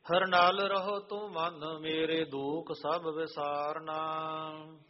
ਹਰ ਨਾਲ ਰਹੋ ਤੂੰ ਮਨ ਮੇਰੇ, ਦੁਖ ਸਭ ਵਿਸਾਰਨਾ।